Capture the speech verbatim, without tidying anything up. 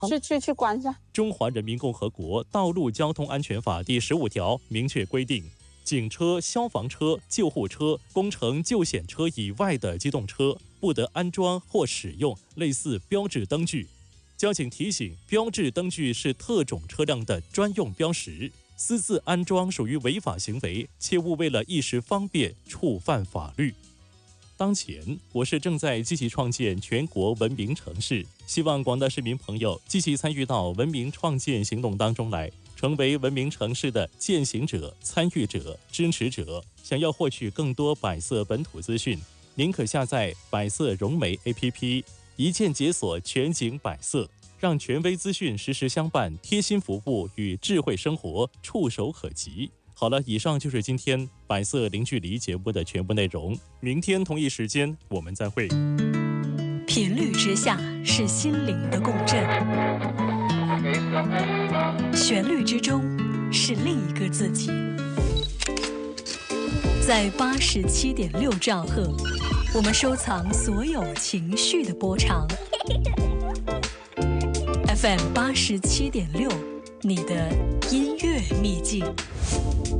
去去去关一下。 中华人民共和国道路交通安全法第十五条明确规定，警车、消防车、救护车、工程救险车以外的机动车不得安装或使用类似标志灯具。交警提醒，标志灯具是特种车辆的专用标识，私自安装属于违法行为，切勿为了一时方便触犯法律。当前，我市正在积极创建全国文明城市，希望广大市民朋友积极参与到文明创建行动当中来，成为文明城市的践行者、参与者、支持者。想要获取更多百色本土资讯，您可下载百色融媒 A P P， 一键解锁全景百色，让权威资讯实时相伴，贴心服务与智慧生活触手可及。好了，以上就是今天百色零距离节目的全部内容。明天同一时间我们再会。 频率之下是心灵的共振，旋律之中是另一个自己。在八十七点六兆赫，我们收藏所有情绪的波长。F M 八十七点六，你的音乐秘境。